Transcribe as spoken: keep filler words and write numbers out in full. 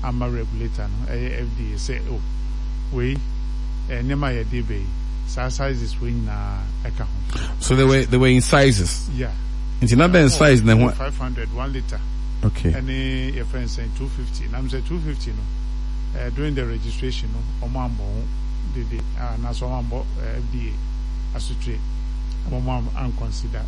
ama regulator no F D A say oh we nema ye dey be sizes we na eka ho. So they were they were in sizes. Yeah. It's not in size na five hundred one liter. Okay. Any your friend saying two fifty. And I'm saying two fifty no. Uh, during the registration no omo ambo de de ah na so ambo F D A asutwe omo am consider